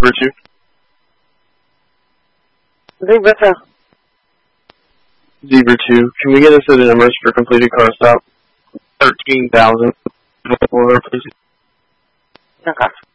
Zebra 2. Zebra 2. Zebra 2. Can we get us the numbers for completed car stop? 13,000. Please. Okay.